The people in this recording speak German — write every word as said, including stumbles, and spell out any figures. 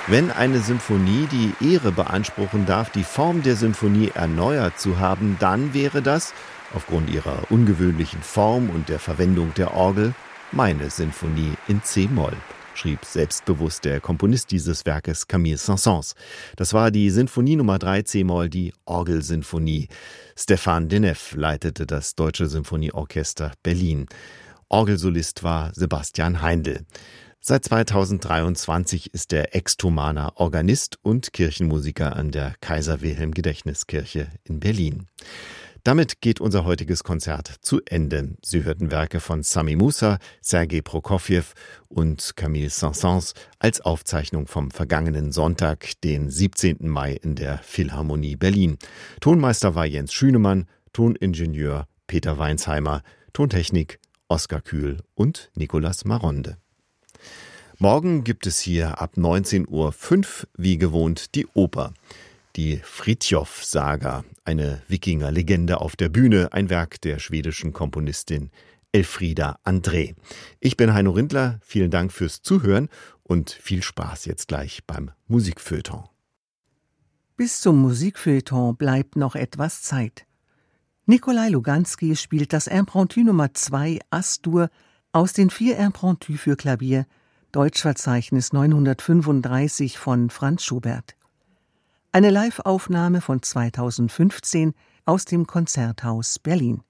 Wenn eine Symphonie die Ehre beanspruchen darf, die Form der Symphonie erneuert zu haben, dann wäre das, aufgrund ihrer ungewöhnlichen Form und der Verwendung der Orgel, meine Sinfonie in C-Moll, schrieb selbstbewusst der Komponist dieses Werkes Camille Saint-Saëns. Das war die Sinfonie Nummer drei C-Moll, die Orgelsinfonie. Stéphane Denef leitete das Deutsche Symphonieorchester Berlin. Orgelsolist war Sebastian Heindl. Seit zweitausenddreiundzwanzig ist er Ex-Thomaner Organist und Kirchenmusiker an der Kaiser-Wilhelm-Gedächtniskirche in Berlin. Damit geht unser heutiges Konzert zu Ende. Sie hörten Werke von Sami Musa, Sergei Prokofjew und Camille Saint-Saëns als Aufzeichnung vom vergangenen Sonntag, den siebzehnten Mai in der Philharmonie Berlin. Tonmeister war Jens Schünemann, Toningenieur Peter Weinstheimer, Tontechnik Oskar Kühl und Nicolas Maronde. Morgen gibt es hier ab neunzehn Uhr fünf wie gewohnt die Oper. Die Fritjof-Saga, eine Wikinger-Legende auf der Bühne, ein Werk der schwedischen Komponistin Elfriede André. Ich bin Heino Rindler, vielen Dank fürs Zuhören und viel Spaß jetzt gleich beim Musikfeuilleton. Bis zum Musikfeuilleton bleibt noch etwas Zeit. Nikolai Luganski spielt das Impromptu Nummer zwei As-Dur aus den vier Impromptus für Klavier, Deutschverzeichnis neunhundertfünfunddreißig von Franz Schubert. Eine Live-Aufnahme von zweitausendfünfzehn aus dem Konzerthaus Berlin.